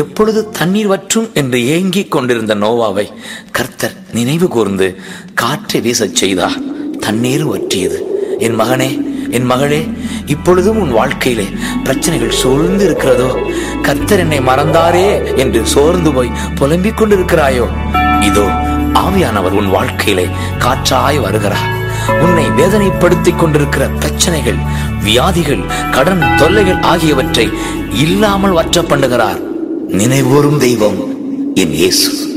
எப்பொழுது தண்ணீர் வற்றும் என்று ஏங்கிக் கொண்டிருந்த நோவாவை கர்த்தர் நினைவு கூர்ந்து காற்றை வீசச் செய்தார். தண்ணீர் வற்றியது. என் மகனே, என் மகளே, இப்பொழுதும் உன் வாழ்க்கையிலே பிரச்சனைகள் சூழ்ந்து இருக்கிறதோ? கர்த்தர் என்னை மறந்தாரே என்று சோர்ந்து போய் புலம்பிக் கொண்டிருக்கிறாயோ? இதோ ஆவியானவர் உன் வாழ்க்கையிலே காற்றாய் வருகிறார். உன்னை வேதனைப்படுத்திக் கொண்டிருக்கிற பிரச்சனைகள், வியாதிகள், கடன் தொல்லைகள் ஆகியவற்றை இல்லாமல் வற்ற பண்ணுகிறார். நினைவோரும் தெய்வம் என் இயேசு.